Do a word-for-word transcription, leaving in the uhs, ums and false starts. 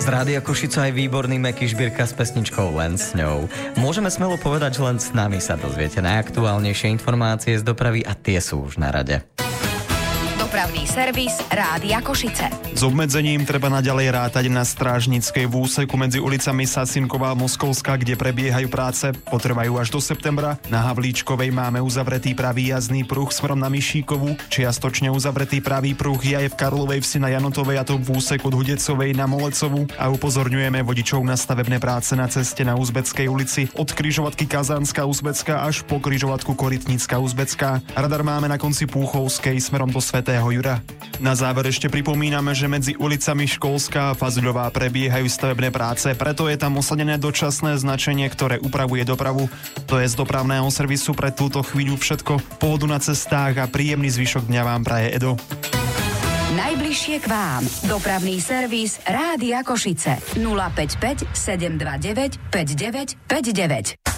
Rádia Košice aj výborný Meky Žbírka s pesničkou Len s ňou. Môžeme smelo povedať, že len s nami sa dozviete najaktuálnejšie informácie z dopravy a tie sú už na rade. Dopravný servis Rádia Košice. S obmedzením treba naďalej rátať na Strážnickej v úseku medzi ulicami Sasinková a Moskovská, kde prebiehajú práce. Potrvajú až do septembra. Na Havlíčkovej máme uzavretý pravý jazdný pruh smerom na Mišíkovú. Čiastočne uzavretý pravý pruh je aj v Karlovej Vsi na Janotovej, a to v úseku od Hudecovej na Molecovú. A upozorňujeme vodičov na stavebné práce na ceste na Uzbeckej ulici od križovatky Kazánska Uzbecká až po križovatku Korytnická Uzbecká. Radar máme na konci Púchovskej smerom do Svätého Jura. Na záver ešte pripomíname, že medzi ulicami Školská a Fazuľová prebiehajú stavebné práce, preto je tam osadené dočasné značenie, ktoré upravuje dopravu. To je z dopravného servisu pre túto chvíľu všetko. Pohodu na cestách a príjemný zvyšok dňa vám praje Edo. Najbližšie k vám. Dopravný servis Rádia Košice. nula päť päť sedem dva deväť päť deväť päť deväť.